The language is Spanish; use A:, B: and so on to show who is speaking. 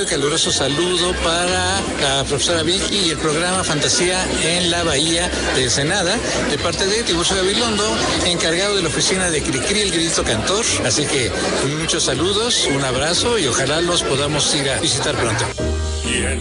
A: caluroso saludo para la profesora Vicky y el programa Fantasía en la Bahía de Ensenada, de parte de Tiburcio Gabilondo, encargado de la oficina de Cricri, el grito cantor. Así que muchos saludos, un abrazo y ojalá los podamos ir a visitar pronto.